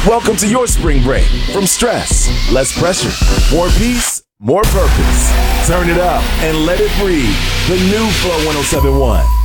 Welcome to your spring break. From stress, less pressure, more peace, more purpose. Turn it up and let it breathe. The new Flow 1071.